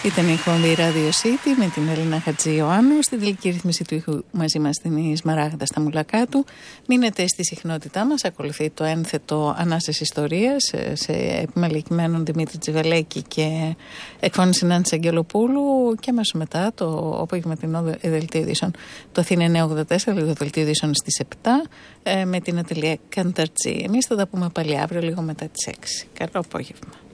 Ήταν η εκπομπή Radio City με την Έλληνα Χατζη-Ιωάννου. Στην τελική ρύθμιση του ήχου μαζί μας την η Σμαράγδα Σταμουλακάτου. Μείνετε στη συχνότητά μας. Ακολουθεί το ένθετο Ανάσες Ιστορίας σε επιμέλεια κειμένων Δημήτρη Τζιβελέκη και εκφώνηση Νάντης Αγγελοπούλου. Και αμέσως μετά το απογευματινό δελτίο ειδήσεων. Το Αθήνα 984, το δελτίο ειδήσεων στις 7 με την Ατελεία Κανταρτζή. Εμείς θα τα πούμε πάλι αύριο λίγο μετά τις 6. Καλό απόγευμα.